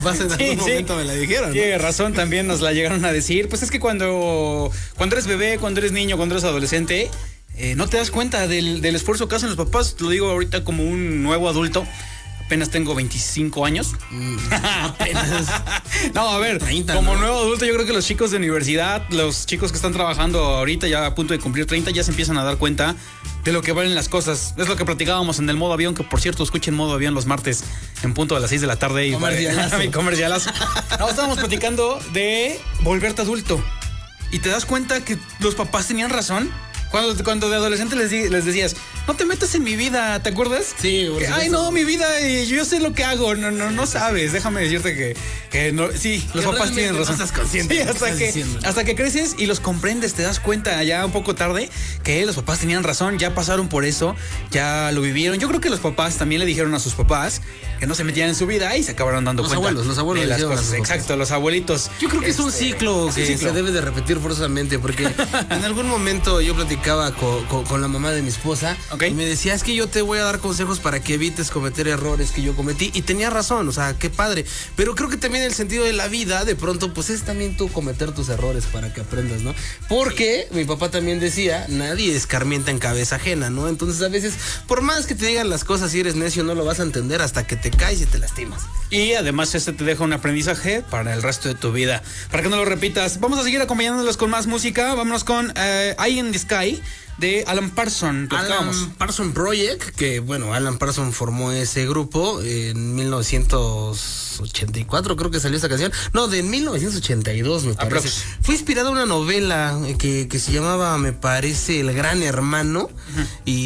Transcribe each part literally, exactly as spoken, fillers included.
Pasa en algún Sí, momento sí. me la dijeron, ¿no? Tiene razón, también nos la llegaron a decir. Pues es que cuando, cuando eres bebé, cuando eres niño, cuando eres adolescente, eh, no te das cuenta del, del esfuerzo que hacen los papás. Lo digo ahorita como un nuevo adulto. Apenas tengo veinticinco años. Mm, apenas. No, a ver, treinta, como ¿no? nuevo adulto, yo creo que los chicos de universidad, los chicos que están trabajando ahorita ya a punto de cumplir treinta, ya se empiezan a dar cuenta de lo que valen las cosas. Es lo que platicábamos en el modo avión, que por cierto, escuchen modo avión los martes en punto a las seis de la tarde. Y Comercialazo. Mi comercialazo. No, estábamos platicando de volverte adulto. Y te das cuenta que los papás tenían razón. Cuando, cuando de adolescente les, di- les decías, no te metas en mi vida, ¿te acuerdas? Sí, por Que, supuesto. ay, no, mi vida, eh, yo sé lo que hago. No, no, no sabes. Déjame decirte que, que no, sí, los Que papás tienen realmente razón. no estás consciente Sí, de lo que hasta estás que, diciendo. hasta que creces y los comprendes, te das cuenta ya un poco tarde que los papás tenían razón, ya pasaron por eso, ya lo vivieron. Yo creo que los papás también le dijeron a sus papás que no se metieran en su vida y se acabaron dando Los cuenta. abuelos, los abuelos de le las dijeron a cosas. sus papás. Exacto, los abuelitos. Yo creo que es un Este, ciclo es que un ciclo. se debe de repetir forzosamente, porque en algún momento yo platicaba co- co- con la mamá de mi esposa Ok. y me decía, es que yo te voy a dar consejos para que evites cometer errores que yo cometí, y tenía razón, o sea, qué padre, pero creo que también el sentido de la vida, de pronto, pues es también tú cometer tus errores para que aprendas, ¿no? Porque mi papá también decía, nadie escarmienta en cabeza ajena, ¿no? Entonces a veces, por más que te digan las cosas, si eres necio, no lo vas a entender hasta que te caes y te lastimas. Y además este te deja un aprendizaje para el resto de tu vida. Para que no lo repitas. Vamos a seguir acompañándolos con más música. Vámonos con eh, Eye in the Sky de Alan Parsons. Platicábamos. Alan Parsons Project, que bueno, Alan Parsons formó ese grupo en mil novecientos ochenta y cuatro, creo que salió esta canción. No, de mil novecientos ochenta y dos, me parece. Aprox. Fue inspirada en una novela que, que se llamaba, me parece, El Gran Hermano, uh-huh.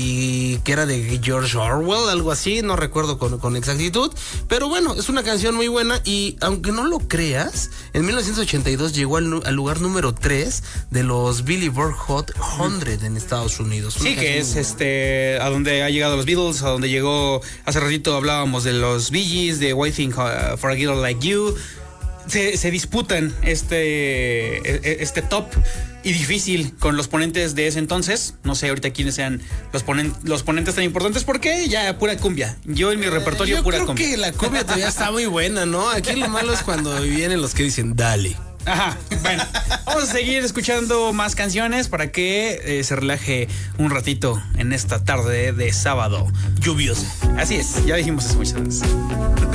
y que era de George Orwell, algo así, no recuerdo con, con exactitud. Pero bueno, es una canción muy buena y aunque no lo creas, en mil novecientos ochenta y dos llegó al, al lugar número tres de los Billboard Hot cien en Estados Unidos. Una Sí, que es muy este a donde ha llegado los Beatles, a donde llegó, hace ratito hablábamos de los Bee Gees, de Why Think uh, for a Girl Like You. Se, se disputan este, este top y difícil con los ponentes de ese entonces. No sé ahorita quiénes sean los, ponen, los ponentes tan importantes, porque ya pura cumbia. Yo en mi repertorio Yo pura creo cumbia. que la cumbia todavía está muy buena, ¿no? Aquí lo malo es cuando vienen los que dicen dale. Ajá, bueno, vamos a seguir escuchando más canciones para que eh, se relaje un ratito en esta tarde de sábado lluviosa. Así es, ya dijimos eso muchas veces.